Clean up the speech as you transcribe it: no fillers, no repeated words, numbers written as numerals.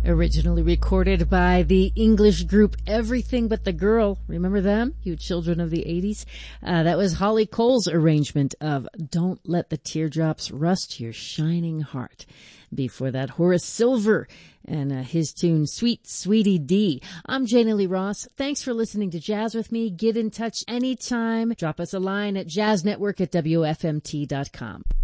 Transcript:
Originally recorded by the English group Everything But the Girl. Remember them, you children of the 80s? That was Holly Cole's arrangement of Don't Let the Teardrops Rust Your Shining Heart. Before that, Horace Silver and his tune Sweet Sweetie D. I'm Jana Lee Ross. Thanks for listening to Jazz with me. Get in touch anytime. Drop us a line at jazznetwork@wfmt.com.